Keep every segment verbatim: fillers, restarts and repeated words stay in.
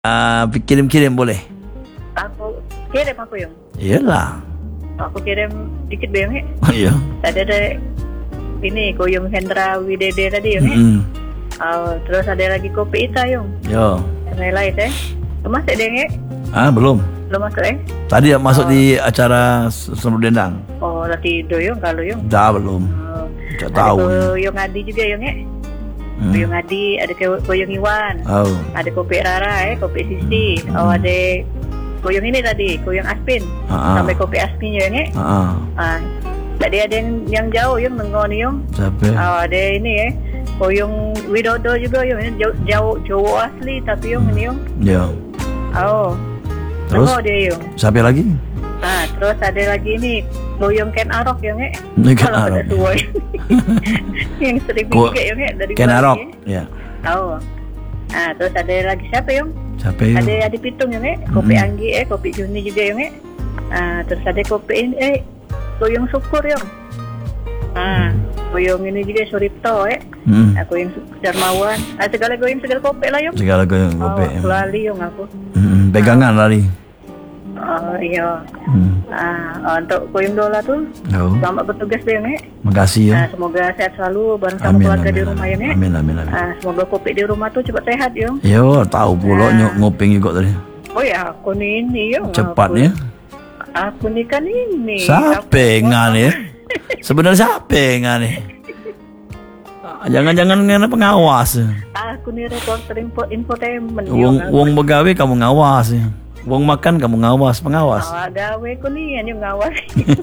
Uh, kirim-kirim boleh? Aku kirim aku yang. Iyalah. Aku kirim dikit bang. Iya. Tadi ada ini Kuyung Hendra Widede tadi yang. Mm. Oh, terus ada lagi kopi Ita yung. Yo. Yang lain eh. Masuk deh Ah belum. Belum masuk eh? Tadi masuk oh. di acara Sumber Dendang. Oh, nanti doyong kalau yung. Dah belum. Oh. Tak tahu. Ada Kuyung Adi juga yung eh. Hmm. Kuyung Adi, ada Kuyung Iwan, oh. ada kopi Rara, eh, kopi Sisi, hmm. oh ada Kuyung ini tadi, Kuyung Aspin, uh-huh. sampai kopi Aspin ya nih. Uh-huh. Ah, tadi ada yang yang jauh yang nengoni yung. Siapa? Oh ada ini ya, eh. Kuyung Widodo juga yung jauh jauh jauh asli tapi yung ini yung. Ya. Oh. Terus? Oh dia yung. Siapa lagi? Ah terus ada lagi ini Kuyung Ken Arok yung eh. Ken Arok. Yang sering juga yung eh dari Ken Arok. Ya. Oh. Ah terus ada lagi siapa yung? Siapa yung? Ada Adi Pitung yung eh. Kopi mm-hmm. Anggi eh, kopi Juni juga yung eh. Ah terus ada kopi ini eh Kuyung Syukur yung. Ah Kuyung ini juga Suripto eh. Mm. Ah, Kuyung Darmawan. Ah segala Kuyung segala kopi lah yung. Segala Kuyung kopi. Oh, lali yung aku. Mm-hmm. Pegangan ah. lali. Oh iya. Hmm. Ah, untuk Kuyung Dola tuh. Oh. Selamat bertugas deh, Nek. Makasih ya. Ah, semoga sehat selalu bareng sama amin, keluarga amin, di rumah ya, Nek. Amin amin amin. Ah, semoga kopi di rumah tuh cepat sehat, Yung. Yo, tahu pula nah. ngoping juga tadi. Oh ya, aku nih ini, Yung. Cepatnya. Aku, aku nih kan ini. Siapa ngan ya? Sebenarnya siapa ngan nih? Jangan-jangan ngana pengawas. Aku nih reporter info infotainment. Wong wong begawe kamu ngawas ya. Wong makan kamu ngawas, pengawas. Oh, gawe ku nih yang ngawas.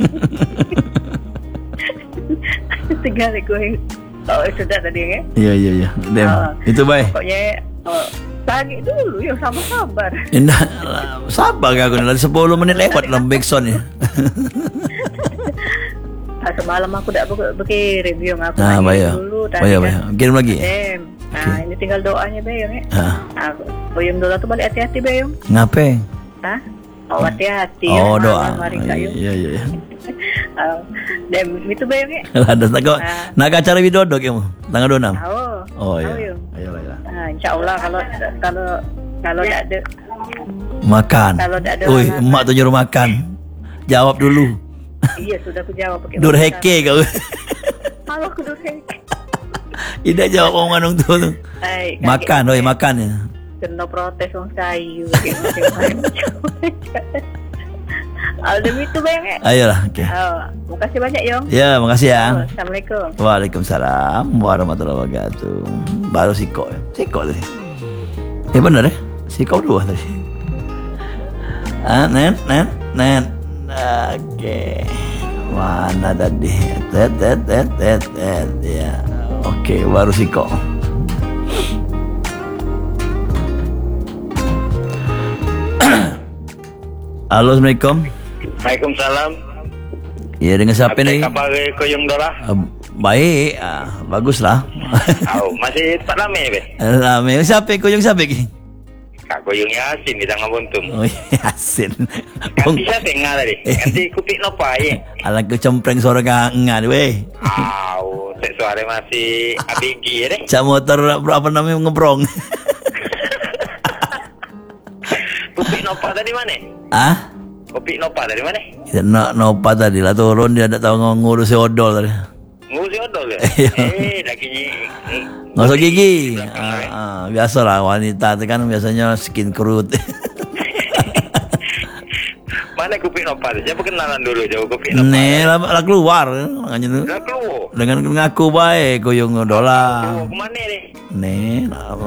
Segala gue. Oh, sudah tadi ya? Iya, iya, iya. Dem. Oh, itu baik. Pokoknya oh, pagi dulu ya sama sabar. Indah, sabar gak aku nih, sepuluh menit lewat dalam backsound ya. Nah, semalam aku udah berkirim yung aku nah, bayar. dulu tadi. Bayar, bayar. Kirim lagi. Dem. Nah, okay. Ini tinggal doanya Bayong ya. Ah. Nah, Kuyung Dola tuh balik hati-hati Bayong. Ngapain? Hah? Oh, hati-hati. Oh, ya, doa. Mari iya, iya, iya. uh, Dem, itu Bayong ya. Ada nak nak acara Widodo kamu. Tanggal dua puluh enam. Oh. Oh, iya. Ayo, ayo. Nah, insyaallah kalau kalau kalau enggak ada makan. Kalau enggak ada. Oi, emak tuh nyuruh makan. Jawab dulu. Iya, sudah aku jawab pakai. Durheke kau. Kalau aku durheke. Tidak jawab omongan tu tu. Ay, makan, oi makan ya. Kena protes orang kayu. Aldo itu Bayong ya. Ayolah, oke. Okay. Oh, makasih banyak Yong. Ya, makasih ya. Oh, Assalamualaikum. Waalaikumsalam warahmatullahi wabarakatuh. Baru Siko ya. Siko tadi. Eh benar ya? Siko dua tadi. Ah, nen, nen, nen. Oke. Mana tadi? Tet, tet, tet, tet, tet. Ya. Oke, baru Siko. Halo, Assalamualaikum. Waalaikumsalam. Ya, dengan siapa nih? Apa kabar Kuyung Dola? Uh, baik, uh, bagus lah. Oh, masih tak lama be? Lama. Siapa Kuyung siapa ki? Kak Kuyung Yasin di Tangga Buntung. Oh, Yasin. Nanti siapa yang tadi? Nanti kupik nopa ya? Alah ke cempreng suara kangen weh. Au, oh, suara masih abigi ya deh. Cak motor apa namanya ngebrong. Kupik nopa tadi mana? Ah? Kopi Nopa dari mana? Ya, no, Nopa tadi lah turun dia tak tahu ngurus odol tadi. Ngurus odol ya? eh, lagi ngosok gigi. Ah, ah, biasalah wanita itu kan biasanya skin kerut. Mana Kopi Nopa? Siapa kenalan dulu jauh Kopi Nopa? Nih, lah, lah keluar makanya tu. Lah keluar. Dengan ngaku baik Kuyung Dola. Keluar ke mana ni? Nih, nak,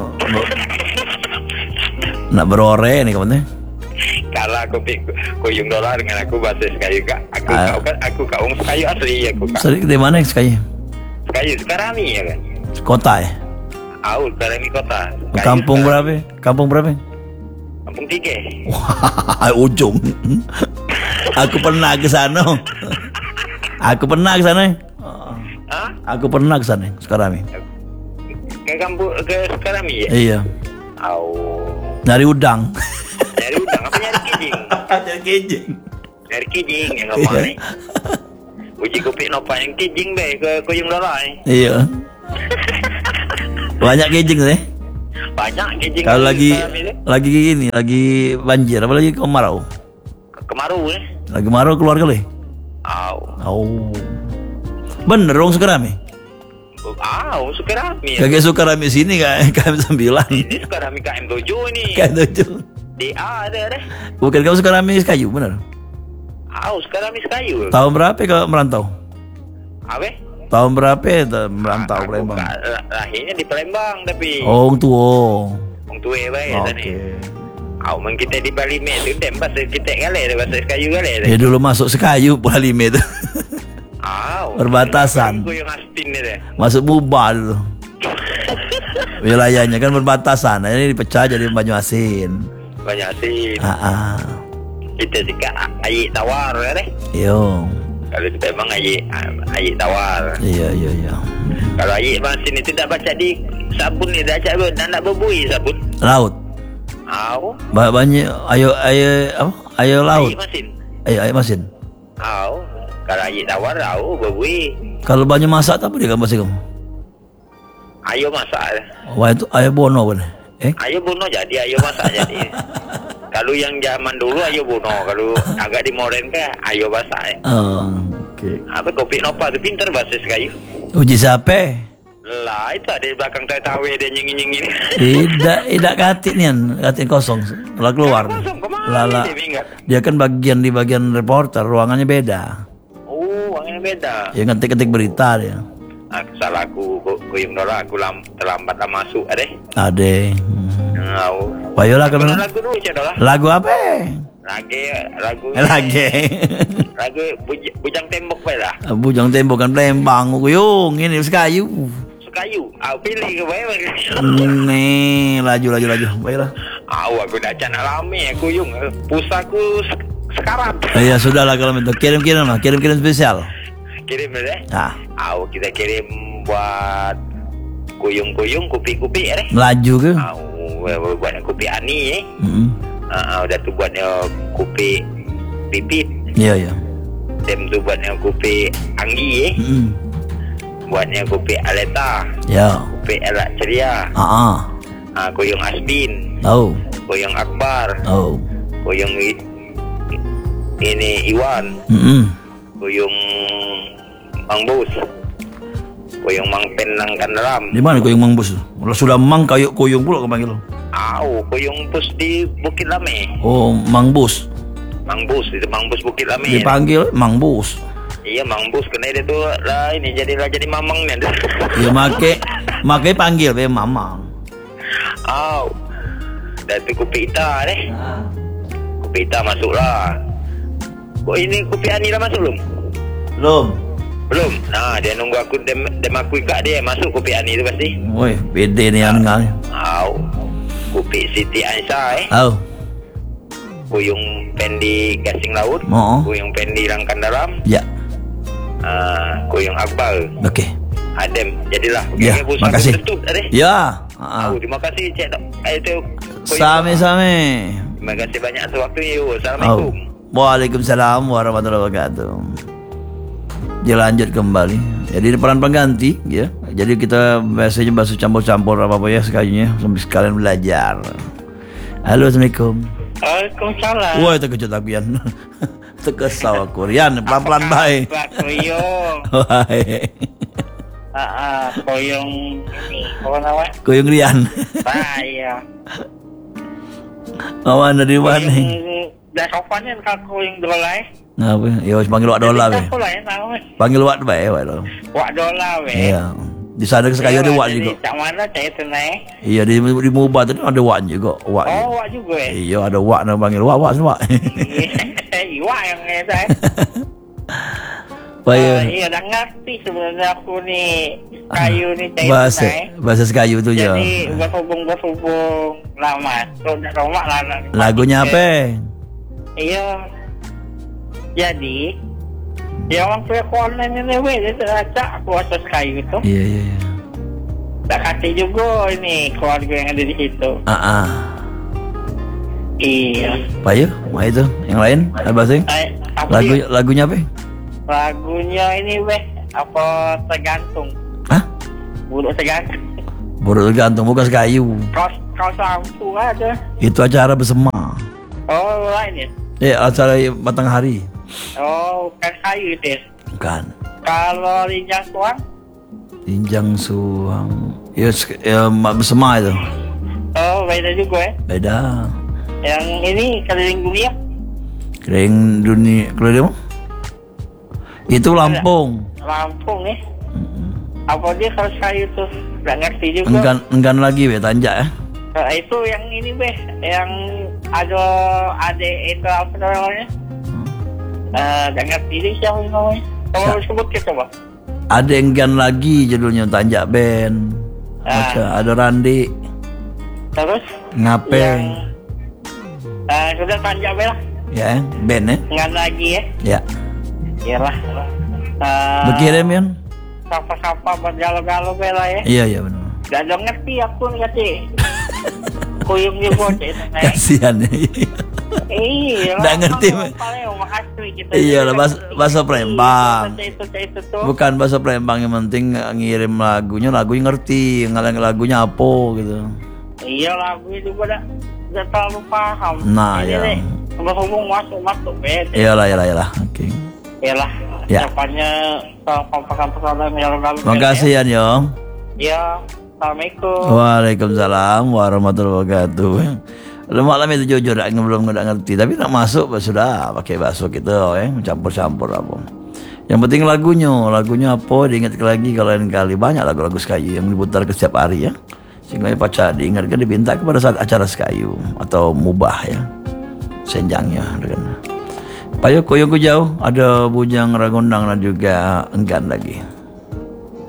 nak berore ni kawan. Kalau aku Kuyung Dola dengan aku bahasa Sekayu kak, aku ah. kau kan aku kau Sekayu asli aku kak. Sering di mana Sekayu? Sekayu sekarang ni ya kan? Kota ya? Aul sekarang ni kota. Sekayu kampung sekarang. Berapa? Kampung berapa? Kampung tiga. Wah, ujung. Aku pernah ke sana. Aku pernah ke sana. Hah? Aku pernah ke sana sekarang ni. Ke kampung ke sekarang ni ya? Iya. Au. Nyari udang. Nyari udang apa nyari kijing? Nyari kijing. Nyari kijing yang ngomong ni. Uji kopi Nopa yang kijing be ke Kuyung Dola eh. Iya. Banyak kijing deh. Banyak gejing. Kalau lagi lagi ini, lagi banjir, apalagi kemarau. Kemarau eh. Lagi kemarau keluar kali. Au. Oh. Bener dong Sukarami. Au, Sukarami. Kagak Sukarami sini kan K M sembilan. Ini Sukarami K M tujuh ini. K M tujuh. D A ada deh. Bukan kamu Sukarami Sekayu, bener? Au, Sukarami Sekayu. Tahun berapa kau merantau? Awe? Tahun berapa ya merantau Aku Palembang? ka- lahirnya di Palembang tapi. Oh, orang tua. Wong tuwe bae Oke. tadi. Au, men kita di Bali me tu dem bahasa kita kale, bahasa Sekayu kale. Ya dulu masuk Sekayu Pulau Lime itu. Au. Perbatasan. Aku yang astin ni deh. Masuk Bubar dulu. Wilayahnya kan berbatasan. Nah, ini dipecah jadi Banyuasin. Banyak sih. Ah, ah. Kita juga air tawar deh. Yo. Kalau di Palembang air air tawar. Iya, iya, iya. Kalau air masin itu tak baca di sabun ni dah cak pun nak nak berbui sabun. Laut. Au. Ba- Banyak ayo ayo apa? Ayo laut. Air masin. Ayo ayo masin. Au. Kalau air tawar au berbui. Kalau banyak masak tak apa dia kamu kamu? Ayo masak. Wah itu ayo bono kan? Eh? Ayo bunuh jadi ayo masak jadi. Kalau yang zaman dulu ayo bunuh, kalau agak di moren ke ayo masak. Oh, oke. Apa kopi nopa tu pintar bahasa Sekayu. Uji siapa? Lah itu ada di belakang saya tahu dia nyingin-nyingin. Tidak, tidak katik nian, katik kosong. Lah keluar. Kosong, kemana Lala. dia minggat? Dia kan bagian di bagian reporter, ruangannya beda. Oh, orangnya beda. Ya ngetik-ngetik berita dia. Aku salah aku, aku yang nolak aku lam, terlambat lah masuk ada. Ade. Hmm. Tahu. Payolah kan. Lagu dulu cak dah. Lagu apa? Lagi lagu. Lagi. Lagu buj, bujang tembok bae lah. Bujang tembok kan Palembang, kuyung ini Sekayu. Sekayu. Aku pilih ke bae. Nih, laju laju laju. Baiklah. Aku aku dah cak nak lame aku yung pusaku sek- sekarat. Eh, ya sudahlah kalau itu kirim-kirim lah, kirim-kirim spesial. Kirim deh. Nah, Aku kita kirim buat kuyung-kuyung kupi-kupi ya deh. laju ke? Aku buat kopi ani eh. Mm-mm. Ah, udah tu buatnya kopi pipit. Iya, iya. Dem tu buatnya kopi anggi eh. Mm-mm. Buatnya kopi aleta. Ya. Kopi elak ceria. Ah, ah. Ah, kuyung asbin. Oh, Kuyung akbar. oh. Kuyung i- ini Iwan. Mm-mm. Kuyung Mang Bus. Kuyung Mang Penang Kandaram. Di mana kuyung Mang Bus? Kalau sudah Mang kayu kuyung pula kau panggil. Au, kuyung Bus di Bukit Lame. Oh, Mang Bus. Mang Bus itu Mang Bus Bukit Lame. Dipanggil Mang Bus. Iya Mang Bus kena dia tu lah ini jadilah jadi mamang ni. Dia make make panggil be Mamang. Au. Dan tu kopi ita deh. Kopi ita masuklah. Kok ini kopi ani dah masuk belum? Belum. Belum. Nah, dia nunggu aku dem, dem aku ikat dia masuk kopi ani tu pasti. Woi, beda ni angal. Au. Kopi Siti Aisyah eh. Oh. Kuyung Pendi Gasing Laut. Mo. Kuyung Pendi Langkan Dalam. Ya. Ah, Kuyung Akbar. Okey. Adem. Jadilah. Ya, Okey, terima kasih. Tutup tadi. Ya. Ah. Oh, terima kasih Cik Dok. Eh, itu. Same-same. Terima kasih banyak atas waktunya. Yo. Assalamualaikum. Oh. Waalaikumsalam warahmatullahi wabarakatuh. Dia lanjut kembali. Jadi peran pengganti, ya. Jadi kita biasanya bahasa campur-campur apa-apa ya sekalinya sambil sekalian belajar. Halo, assalamualaikum. Waalaikumsalam. Wah, terkejut aku Yan. Terkesal aku. Yan, pelan-pelan baik. Kuyung. Baik. Ah, ah, Kuyung ini. Apa namanya? Kuyung Rian. Ah, iya. Awan dari mana? Dah sopannya kan kuyung dolai. Ngapa? Ya wis panggil wak dola be. Aku lah yang tahu. Panggil wak bae wak dola. Wak dola we. Iya. Di sana Sekayu ada wak juga. Cak mana cak itu naik? Iya di di Mubah tu ada wak juga. Wak. Oh, wak juga eh. Iya ada wak nak panggil wak wak semua. Wak yang ni saya. Paya. Iya, dah ngerti sebenarnya aku ni kayu ni cak itu Bahasa naik. bahasa Sekayu tu je. Jadi berhubung-berhubung lama. So dah lama lah. Lagunya apa? Iya. Jadi ya orang punya kolam ni weh dia teracak aku asas kayu tu. Iya iya iya. Tak kata juga ini keluarga yang ada di situ. Ah ah. Iya. Paya, mah itu. Yang lain ada bahasa? Ay, apa Lagu dia? lagunya apa? Lagunya ini weh apa tergantung. Hah? Buruk tergantung. Buruk tergantung bukan Sekayu. Kos kaos lampu ada. Itu acara bersama. Oh, lain ya? Eh, acara matahari. Oh, bukan kayu itu ya? Bukan. Kalau Linjang Suang? Linjang Suang. Ya, ya bersama itu. Oh, beda juga ya? Beda. Yang ini keliling dunia? Keliling dunia, keliling apa? Itu Lampung. Lampung ya? Mm-hmm. Apa dia kalau kayu tuh? Nggak ngerti juga. Enggan, enggan lagi be, tanjak ya? Nah, itu yang ini be, yang ada ada itu apa namanya? Eh, nggak ngerti deh siapa yang namanya. Kamu Sa- sebut kita coba. Ada enggan lagi judulnya tanjak band. Ah. Ada Randi. Terus? Ngapeng. Uh, sudah tanjak be lah. Ya, band ya? Enggan lagi ya? Ya. Iyalah. Uh, Berkirim ya? Sapa-sapa buat galau-galau be lah ya? Iya, iya benar. Gak ada ngerti aku ngerti. Kuyung juga itu. Kasihan ya. Iya. Nggak ngerti. Iya lah, bahasa, bahasa Palembang. Bukan bahasa Palembang, yang penting ngirim lagunya, lagunya ngerti, ngalang lagunya apa gitu. Iya, lagunya juga dah nggak terlalu paham. Nah ya. Berhubung masuk masuk bed. Iyalah, iyalah, iyalah. Oke. Okay. Iyalah. Ya. Ucapannya pekan-pekan yang makasih ya, Yong. Iya. Assalamualaikum. Waalaikumsalam warahmatullahi wabarakatuh. Lu malam itu jujur tak belum nggak ngerti, tapi nak masuk sudah pakai bahasa kita, eh campur-campur apa. Yang penting lagunya, lagunya apa diingat lagi kalau lain kali. Banyak lagu-lagu Sekayu yang diputar ke setiap hari ya. Sehingga pacar diingatkan, dipinta pada saat acara Sekayu atau mubah ya. Senjangnya dengan. Payo koyong jauh ada bujang ragondang dan juga enggan lagi.